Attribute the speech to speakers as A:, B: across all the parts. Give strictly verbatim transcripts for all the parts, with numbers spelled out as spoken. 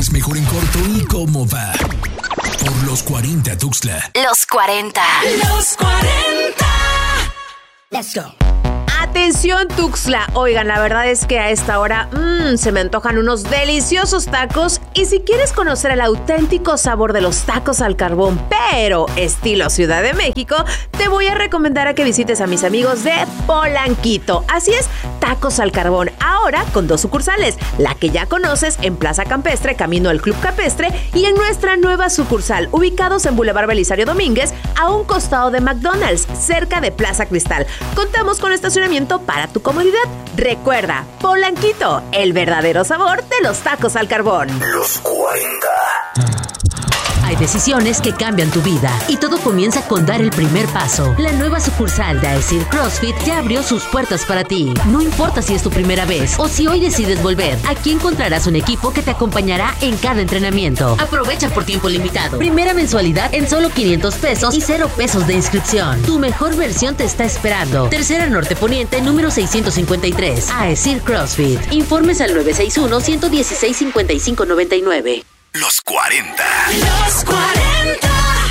A: es mejor en corto y cómo va. Por los cuarenta, Tuxtla.
B: Los cuarenta.
C: Los cuarenta.
B: Let's go.
D: Atención, Tuxtla. Oigan, la verdad es que a esta hora mmm, se me antojan unos deliciosos tacos. Y si quieres conocer el auténtico sabor de los tacos al carbón, pero estilo Ciudad de México, te voy a recomendar a que visites a mis amigos de Polanquito. Así es, tacos al carbón. Ahora con dos sucursales. La que ya conoces en Plaza Campestre, camino al Club Campestre, y en nuestra nueva sucursal, ubicados en Boulevard Belisario Domínguez, a un costado de McDonald's, cerca de Plaza Cristal. Contamos con estacionamiento para tu comodidad. Recuerda, Polanquito, el verdadero sabor de los tacos al carbón.
A: Los cuarenta.
E: Hay decisiones que cambian tu vida y todo comienza con dar el primer paso. La nueva sucursal de Aesir CrossFit ya abrió sus puertas para ti. No importa si es tu primera vez o si hoy decides volver, aquí encontrarás un equipo que te acompañará en cada entrenamiento. Aprovecha por tiempo limitado. Primera mensualidad en solo quinientos pesos y cero pesos de inscripción. Tu mejor versión te está esperando. Tercera Norte Poniente, número seiscientos cincuenta y tres. Aesir CrossFit. Informes al nueve seis uno, uno uno seis, cinco cinco nueve nueve.
A: Los cuarenta.
C: Los cuarenta.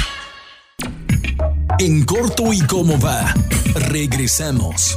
A: En corto y cómo va. Regresamos.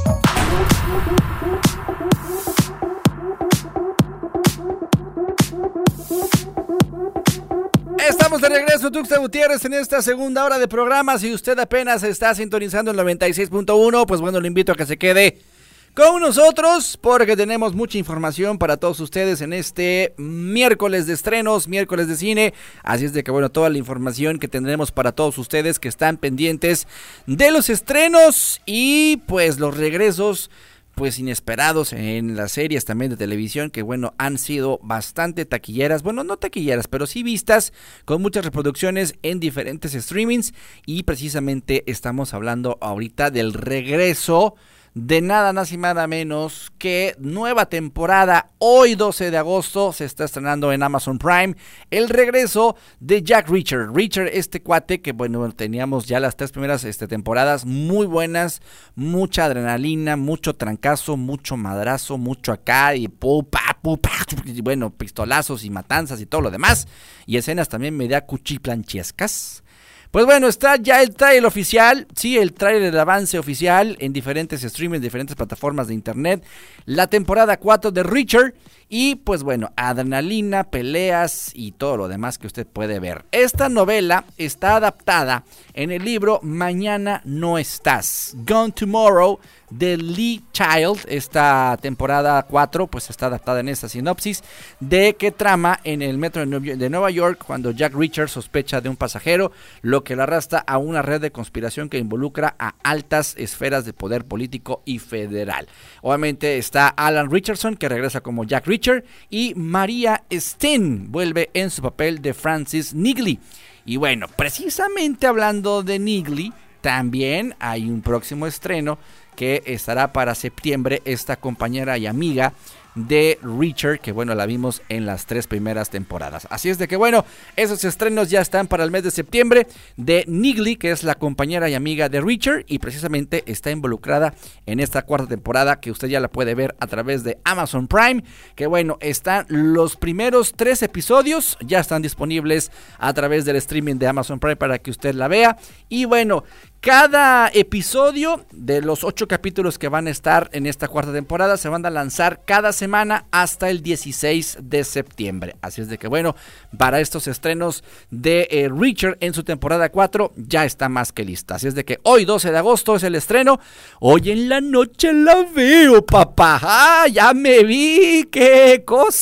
F: Estamos de regreso, Tuxtla Gutiérrez, en esta segunda hora de programa. Si usted apenas está sintonizando el noventa y seis punto uno, pues bueno, le invito a que se quede con nosotros porque tenemos mucha información para todos ustedes en este miércoles de estrenos, miércoles de cine. Así es de que bueno, toda la información que tendremos para todos ustedes que están pendientes de los estrenos y pues los regresos pues inesperados en las series también de televisión que bueno, han sido bastante taquilleras, bueno, no taquilleras, pero sí vistas, con muchas reproducciones en diferentes streamings. Y precisamente estamos hablando ahorita del regreso de nada más y nada menos que nueva temporada. Hoy doce de agosto se está estrenando en Amazon Prime el regreso de Jack Reacher. Reacher, este cuate que bueno, teníamos ya las tres primeras este, temporadas muy buenas, mucha adrenalina, mucho trancazo, mucho madrazo, mucho acá y pupa, pupa, y bueno, pistolazos y matanzas y todo lo demás, y escenas también media cuchiplanchescas. Pues bueno, está ya el trailer oficial, sí, el trailer de avance oficial en diferentes streamings, diferentes plataformas de internet, la temporada cuatro de Reacher y pues bueno, adrenalina, peleas y todo lo demás que usted puede ver. Esta novela está adaptada en el libro Mañana no estás, Gone Tomorrow, de Lee Child. Esta temporada cuatro pues está adaptada en esta sinopsis de que trama en el metro de Nueva York cuando Jack Reacher sospecha de un pasajero, lo que lo arrastra a una red de conspiración que involucra a altas esferas de poder político y federal. Obviamente está Alan Richardson, que regresa como Jack Reacher, y Maria Steen vuelve en su papel de Frances Nigley. Y bueno, precisamente hablando de Nigley, también hay un próximo estreno que estará para septiembre, esta compañera y amiga de Reacher, que bueno, la vimos en las tres primeras temporadas. Así es de que bueno, esos estrenos ya están para el mes de septiembre, de Nigley, que es la compañera y amiga de Reacher, y precisamente está involucrada en esta cuarta temporada, que usted ya la puede ver a través de Amazon Prime, que bueno, están los primeros tres episodios, ya están disponibles a través del streaming de Amazon Prime para que usted la vea, y bueno, cada episodio de los ocho capítulos que van a estar en esta cuarta temporada se van a lanzar cada semana hasta el dieciséis de septiembre. Así es de que bueno, para estos estrenos de eh, Reacher en su temporada cuatro ya está más que lista. Así es de que hoy doce de agosto es el estreno. Hoy en la noche la veo, papá. ¡Ah, ya me vi! ¡Qué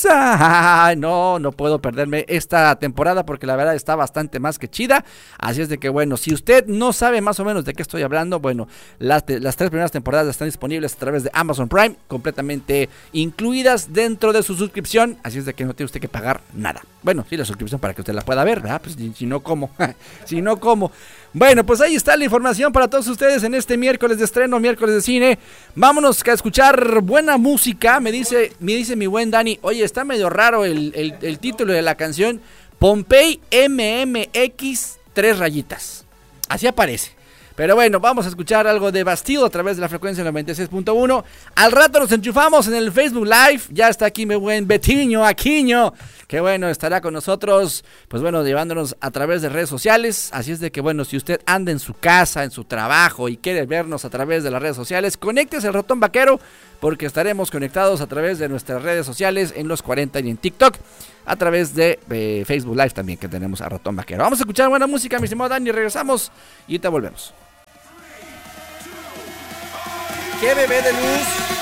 F: cosa! ¡Ah, no, no puedo perderme esta temporada porque la verdad está bastante más que chida! Así es de que bueno, si usted no sabe más o menos de qué estoy hablando, bueno, las, las tres primeras temporadas están disponibles a través de Amazon Prime, completamente incluidas dentro de su suscripción, así es de que no tiene usted que pagar nada. Bueno, sí, la suscripción para que usted la pueda ver, ¿verdad? Pues si, si no, ¿cómo? si no, ¿cómo? Bueno, pues ahí está la información para todos ustedes en este miércoles de estreno, miércoles de cine. Vámonos a escuchar buena música. Me dice, me dice mi buen Dani, oye, está medio raro el, el, el título de la canción, Pompey M M X tres rayitas. Así aparece. Pero bueno, vamos a escuchar algo de Bastille a través de la frecuencia noventa y seis punto uno. Al rato nos enchufamos en el Facebook Live. Ya está aquí mi buen Betiño Aquiño, que bueno, estará con nosotros, pues bueno, llevándonos a través de redes sociales. Así es de que bueno, si usted anda en su casa, en su trabajo y quiere vernos a través de las redes sociales, conéctese al Ratón Vaquero, porque estaremos conectados a través de nuestras redes sociales en los cuarenta y en TikTok, a través de eh, Facebook Live también, que tenemos a Ratón Vaquero. Vamos a escuchar buena música, mi estimado Dani, regresamos y te volvemos. ¡Qué bebé de luz!